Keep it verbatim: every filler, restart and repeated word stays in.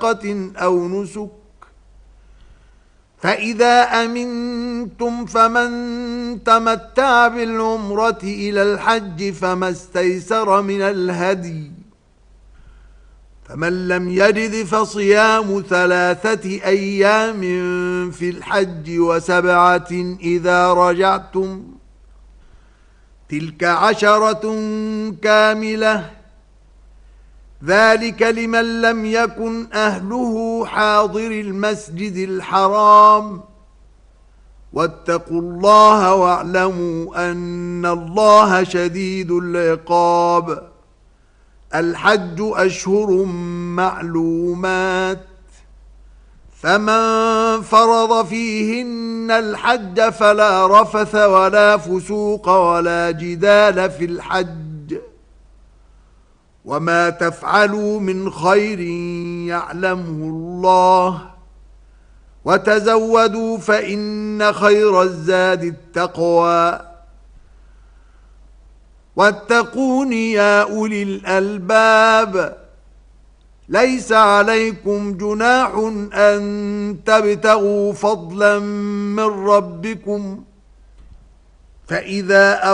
أو نسك. فإذا أمنتم فمن تمتع بالعمرة إلى الحج فما استيسر من الهدي، فمن لم يجد فصيام ثلاثة أيام في الحج وسبعة إذا رجعتم، تلك عشرة كاملة، ذلك لمن لم يكن أهله حاضر المسجد الحرام. واتقوا الله واعلموا أن الله شديد العقاب. الحج أشهر معلومات، فمن فرض فيهن الحج فلا رفث ولا فسوق ولا جدال في الحج، وما تفعلوا من خير يعلمه الله، وتزودوا فإن خير الزاد التقوى، واتقون يا أولي الألباب. ليس عليكم جناح أن تبتغوا فضلا من ربكم، فإذا